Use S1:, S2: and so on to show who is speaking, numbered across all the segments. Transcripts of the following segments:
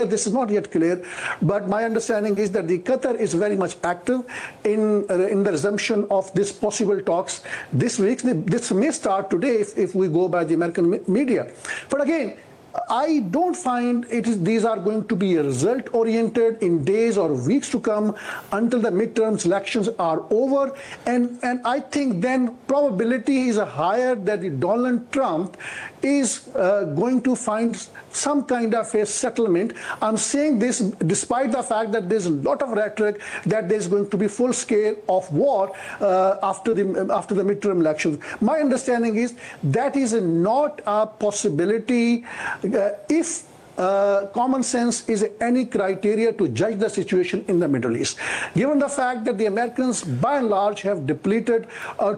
S1: clear, this is not yet clear, but my understanding is that the Qatar is very much active in the resumption of this possible talks this week. This may start today if we go by the American media. But again, I don't find these are going to be result-oriented in days or weeks to come until the midterms elections are over. And I think then probability is higher that Donald Trump is going to find some kind of a settlement. I'm saying this despite the fact that there's a lot of rhetoric that there's going to be full scale of war after the midterm elections. My understanding is that is not a possibility if common sense is any criteria to judge the situation in the Middle East. Given the fact that the Americans, by and large, have depleted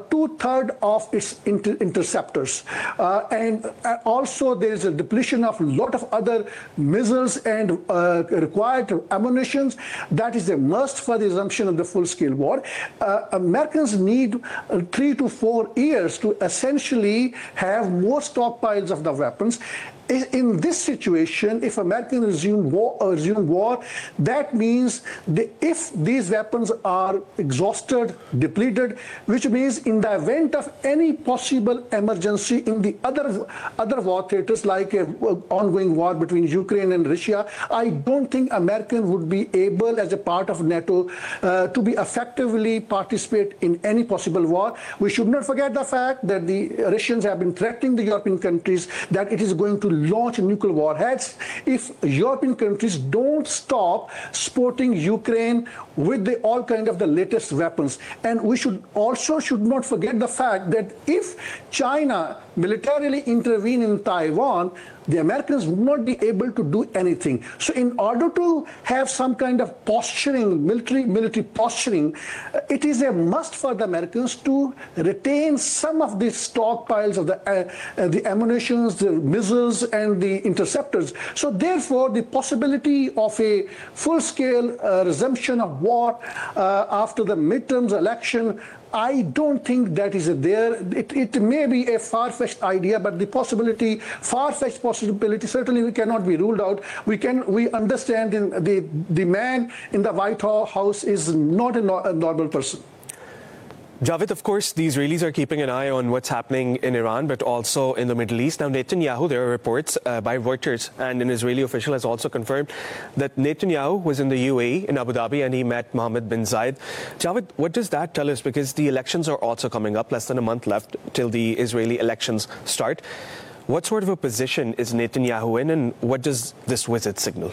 S1: 2/3 of its interceptors, and also there is a depletion of a lot of other missiles and required ammunitions, that is a must for the resumption of the full-scale war. Americans need 3 to 4 years to essentially have more stockpiles of the weapons. In this situation, if Americans resume war, that means if these weapons are exhausted, depleted, which means in the event of any possible emergency in the other war theaters, like an ongoing war between Ukraine and Russia, I don't think Americans would be able, as a part of NATO, to be effectively participate in any possible war. We should not forget the fact that the Russians have been threatening the European countries that it is going to launch nuclear warheads if European countries don't stop supporting Ukraine with all kind of the latest weapons. And we should not forget the fact that if China militarily intervene in Taiwan, the Americans would not be able to do anything. So in order to have some kind of posturing, military posturing, it is a must for the Americans to retain some of the stockpiles of the ammunitions, the missiles, and the interceptors. So therefore, the possibility of a full-scale resumption of war after the midterms election, I don't think that is there. It may be a far-fetched idea, but the far-fetched possibility, certainly we cannot be ruled out. We understand the man in the White House is not a normal person.
S2: Javed, of course, the Israelis are keeping an eye on what's happening in Iran, but also in the Middle East. Now, Netanyahu, there are reports by Reuters, and an Israeli official has also confirmed that Netanyahu was in the UAE, in Abu Dhabi, and he met Mohammed bin Zayed. Javed, what does that tell us? Because the elections are also coming up, less than a month left till the Israeli elections start. What sort of a position is Netanyahu in, and what does this visit signal?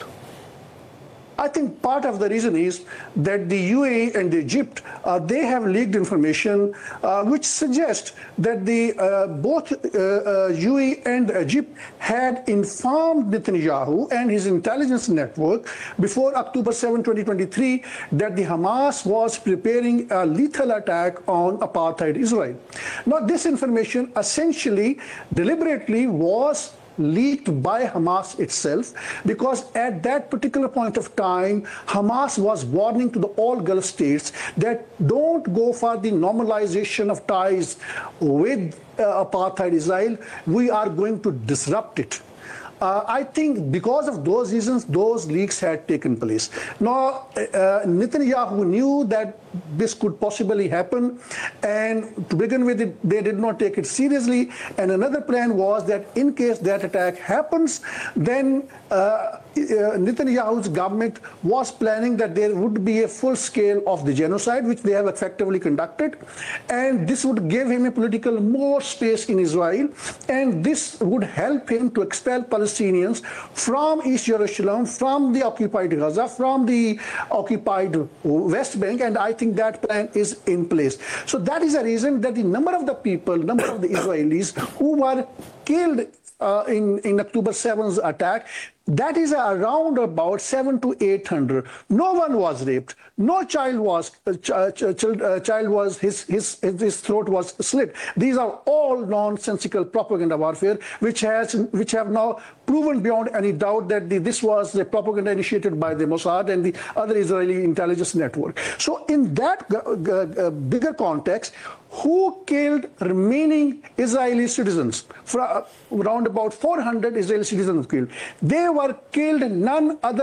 S1: I think part of the reason is that the UAE and Egypt, they have leaked information which suggests that both UAE and Egypt had informed Netanyahu and his intelligence network before October 7, 2023, that the Hamas was preparing a lethal attack on apartheid Israel. Now, this information essentially, deliberately was leaked by Hamas itself, because at that particular point of time, Hamas was warning to all Gulf states that don't go for the normalization of ties with apartheid Israel. We are going to disrupt it. I think because of those reasons, those leaks had taken place. Now, Netanyahu knew that this could possibly happen, and to begin with, they did not take it seriously. And another plan was that in case that attack happens, then Netanyahu's government was planning that there would be a full scale of the genocide, which they have effectively conducted, and this would give him a political more space in Israel, and this would help him to expel Palestinians from East Jerusalem, from the occupied Gaza, from the occupied West Bank, and I think that plan is in place. So that is a reason that the number of the Israelis who were killed in October 7's attack, that is around about 700 to 800. No one was raped. No child was his throat was slit. These are all nonsensical propaganda warfare, which have now proven beyond any doubt that this was the propaganda initiated by the Mossad and the other Israeli intelligence network. So in that bigger context, who killed remaining Israeli citizens? Around about 400 Israeli citizens killed. They were killed none other